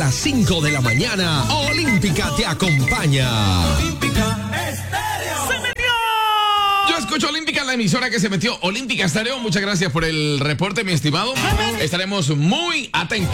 las 5 de la mañana, Olímpica te acompaña. Olímpica Estéreo. ¡Se metió! Yo escucho Olímpica, la emisora que se metió. Olímpica Estéreo, muchas gracias por el reporte, mi estimado. Estaremos muy atentos.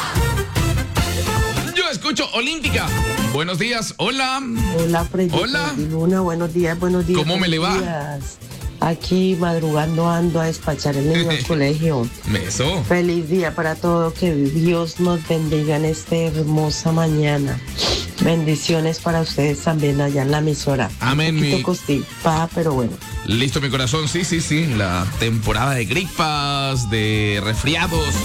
Yo escucho Olímpica. Buenos días, hola. Hola, Freddy. Hola. Luna, buenos días. ¿Cómo me le va? Días. Aquí madrugando ando a despachar el niño al colegio. Eso. Feliz día para todos, que Dios nos bendiga en esta hermosa mañana. Bendiciones para ustedes también allá en la emisora. Amén. Un poquito constipada, pero bueno. Listo, mi corazón, sí. La temporada de gripas, de resfriados.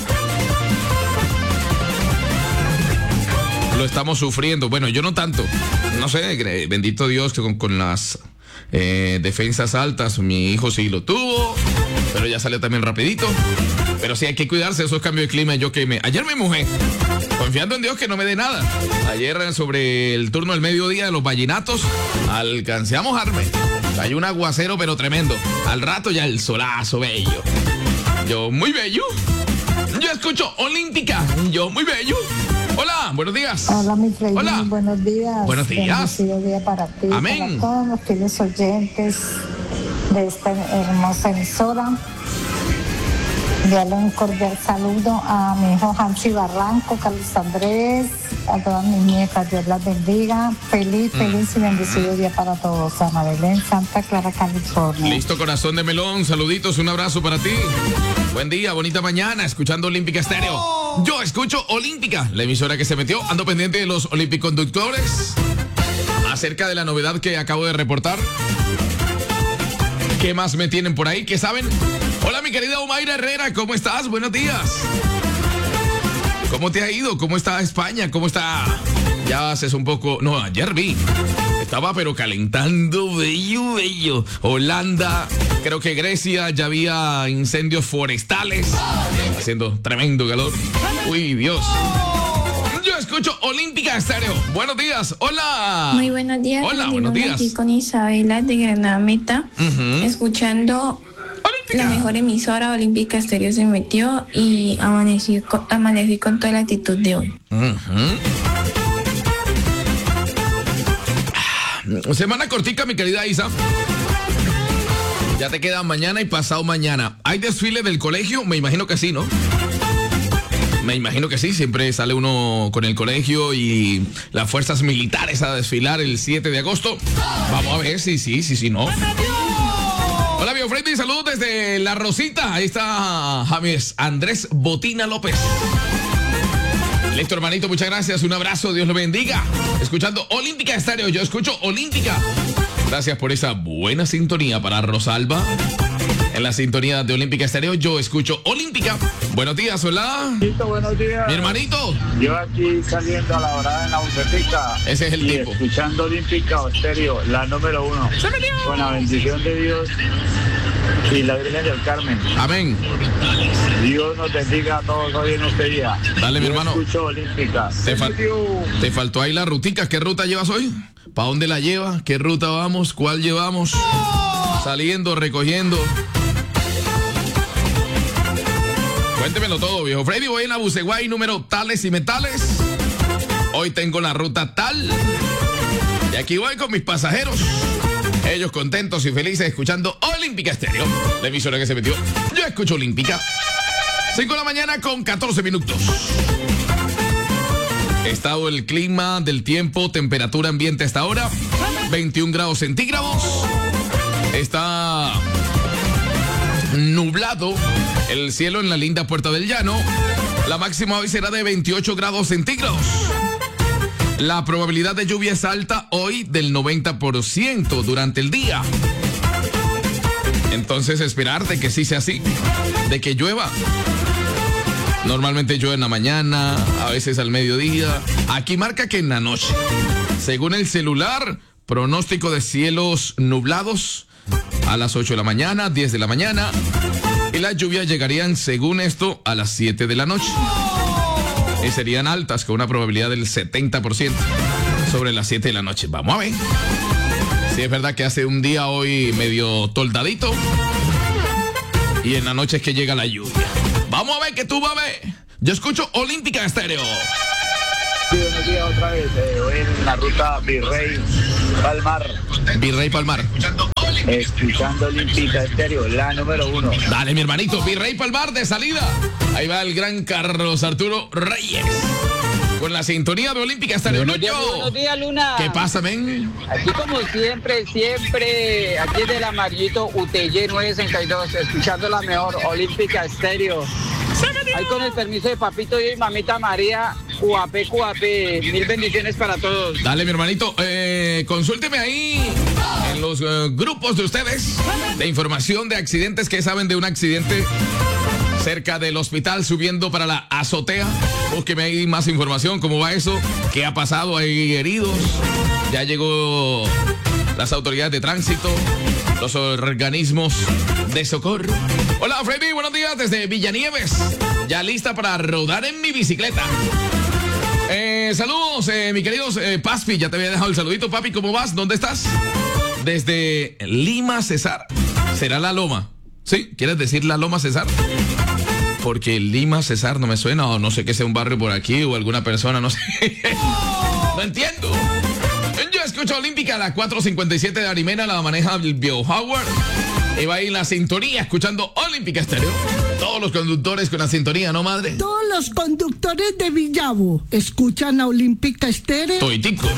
Lo estamos sufriendo. Bueno, yo no tanto. No sé, bendito Dios que con las defensas altas, mi hijo sí lo tuvo, pero ya salió también rapidito. Pero sí hay que cuidarse de esos cambios de clima. Ayer me mojé, confiando en Dios que no me dé nada. Ayer sobre el turno del mediodía de los vallenatos, alcancé a mojarme. Hay un aguacero pero tremendo. Al rato ya el solazo bello. Yo muy bello. Yo escucho Olímpica. Yo muy bello. Hola, buenos días. Hola, mi Freddy. Hola. Buenos días. Buenos días. Bendecido día para ti. Amén. Para todos los fieles oyentes de esta hermosa emisora. Enviarle un cordial saludo a mi hijo Hansi Barranco, Carlos Andrés, a todas mis nietas. Dios las bendiga. Feliz y bendecido día para todos. Ana Belén, Santa Clara, California. Listo, corazón de melón. Saluditos, un abrazo para ti. Buen día, bonita mañana, escuchando Olímpica Estéreo. Yo escucho Olímpica, la emisora que se metió. Ando pendiente de los olímpiconductores. Acerca de la novedad que acabo de reportar. ¿Qué más me tienen por ahí? ¿Qué saben? Hola, mi querida Omaira Herrera, ¿cómo estás? Buenos días. ¿Cómo te ha ido? ¿Cómo está España? ¿Cómo está? Ya haces un poco... No, ayer vi. Estaba pero calentando, bello. Holanda, creo que Grecia, ya había incendios forestales. Haciendo tremendo calor. Uy, Dios. Yo escucho Olímpica Estéreo. Buenos días, hola. Muy buenos días. Hola, buenos días. Aquí con Isabela de Granada Meta, escuchando Olímpica. la mejor emisora. Olímpica Estéreo se metió y amanecí con toda la actitud de hoy. Semana cortica, mi querida Isa. Ya te queda mañana y pasado mañana. ¿Hay desfile del colegio? Me imagino que sí, ¿no? Me imagino que sí, siempre sale uno con el colegio y las fuerzas militares a desfilar el 7 de agosto. Vamos a ver si sí, no. Hola, Bio Freddy, saludos desde La Rosita. Ahí está James Andrés Botina López. Listo, hermanito, muchas gracias. Un abrazo, Dios lo bendiga. Escuchando Olímpica Estéreo, yo escucho Olímpica. Gracias por esa buena sintonía para Rosalba. En la sintonía de Olímpica Estéreo, yo escucho Olímpica. Buenos días, hola. Buenos días. Mi hermanito. Yo aquí saliendo a la hora en la bucetica. Ese es el y tipo. escuchando Olímpica Estéreo, la número 1. Con la bendición de Dios y la Virgen del Carmen. Amén. Dios nos bendiga a todos hoy en este día. Dale, mi Yo hermano. escucho Olímpica. Te faltó ahí la rutica. ¿Qué ruta llevas hoy? ¿Para dónde la lleva? ¿Qué ruta vamos? ¿Cuál llevamos? Saliendo, recogiendo. Cuéntemelo todo, viejo Freddy. Voy en la Buceguay número tales y metales. Hoy tengo la ruta tal. Y aquí voy con mis pasajeros. Ellos contentos y felices escuchando Olímpica Estéreo, la emisora que se metió. Yo escucho Olímpica. 5 de la mañana con 14 minutos. Estado del clima, del tiempo, temperatura ambiente hasta ahora. 21 grados centígrados. Está nublado el cielo en la linda Puerta del Llano. La máxima hoy será de 28 grados centígrados. La probabilidad de lluvia es alta hoy del 90% durante el día. Entonces esperar de que sí sea así, de que llueva. Normalmente llueve en la mañana, a veces al mediodía. Aquí marca que en la noche. Según el celular, pronóstico de cielos nublados a las 8 de la mañana, 10 de la mañana. Y las lluvias llegarían, según esto, a las 7 de la noche. Y serían altas, con una probabilidad del 70% sobre las 7 de la noche. Vamos a ver. Sí, es verdad que hace un día hoy medio toldadito. Y en la noche es que llega la lluvia. Vamos a ver que tú vas a ver. Yo escucho Olímpica Estéreo. Sí, buenos días otra vez. Hoy en la ruta Virrey Palmar. Virrey Palmar. Escuchando Olímpica Estéreo, la número 1. Dale, mi hermanito, Virrey Palmar de salida. Ahí va el gran Carlos Arturo Reyes. Con la sintonía de Olímpica Estéreo. Buenos días, Luna. ¿Qué pasa, men? Aquí como siempre, aquí del amarillito UTY 962, escuchando la mejor Olímpica Estéreo. Ahí con el permiso de Papito y Mamita María, QAP, mil bendiciones para todos. Dale, mi hermanito, consúlteme ahí en los grupos de ustedes de información de accidentes. ¿Qué saben de un accidente cerca del hospital subiendo para la azotea? Búsqueme ahí más información, cómo va eso, qué ha pasado, hay heridos, ya llegó las autoridades de tránsito, los organismos de socorro. Hola, Freddy, buenos días desde Villanieves, ya lista para rodar en mi bicicleta. Saludos, mi queridos Paspi, ya te había dejado el saludito, papi, ¿cómo vas? ¿Dónde estás? Desde Lima, Cesar. ¿Será La Loma? ¿Sí? ¿Quieres decir La Loma, Cesar? Porque Lima, Cesar no me suena, o no sé qué sea un barrio por aquí, o alguna persona, no sé. No entiendo. Yo escucho Olímpica a las 4:57 de Arimena, la maneja el Biohoward. Y va ahí en la sintonía, escuchando Olímpica Estéreo. Todos los conductores con la sintonía, ¿no, madre? Todos los conductores de Villavo escuchan a Olímpica Estéreo. Toiticos.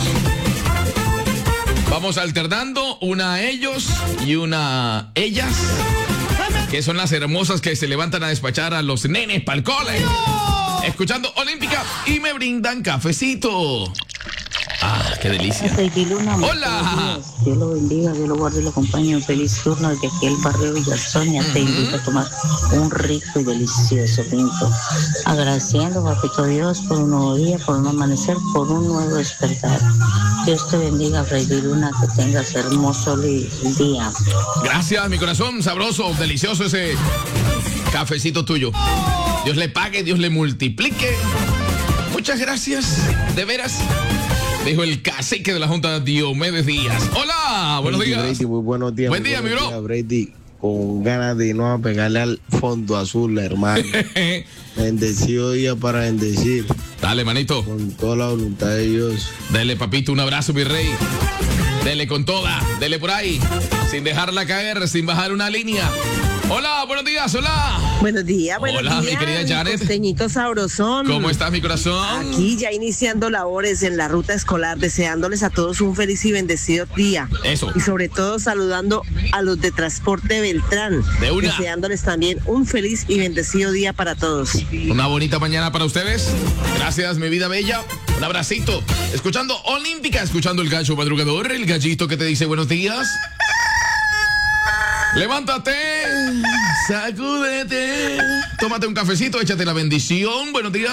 Vamos alternando, una a ellos y una a ellas, que son las hermosas que se levantan a despachar a los nenes pa'l cole. Escuchando Olímpica y me brindan cafecito. Ah, qué delicia. Hola. Dios lo bendiga, Dios lo guarde y lo acompañe. Un feliz turno desde aquí el barrio Villasonia. Te invito a tomar un rico y delicioso tinto. Agradeciendo, papito Dios, por un nuevo día, por un amanecer, por un nuevo despertar. Dios te bendiga, Freddy Luna, que tengas hermoso día. Gracias, mi corazón, sabroso, delicioso ese cafecito tuyo. Dios le pague, Dios le multiplique. Muchas gracias, de veras. Dijo el cacique de la Junta, Diomedes Díaz. Hola, buenos días. Brady, muy buenos días. Buen día, mi bro. Brady, con ganas de no pegarle al fondo azul, hermano. Bendecido día para bendecir. Dale, manito. Con toda la voluntad de Dios. Dele, papito, un abrazo, mi rey. Dele con toda, dele por ahí. Sin dejarla caer, sin bajar una línea. Hola, buenos días, hola. Buenos días, hola, mi querida Janet. Costeñito sabrosón. ¿Cómo estás, mi corazón? Aquí ya iniciando labores en la ruta escolar, deseándoles a todos un feliz y bendecido día. Eso. Y sobre todo saludando a los de Transporte Beltrán. De una. Deseándoles también un feliz y bendecido día para todos. Una bonita mañana para ustedes. Gracias, mi vida bella. Un abracito. Escuchando Olímpica, escuchando el gallo madrugador, el gallito que te dice buenos días. Levántate, sacúdete, tómate un cafecito, échate la bendición. Buenos días.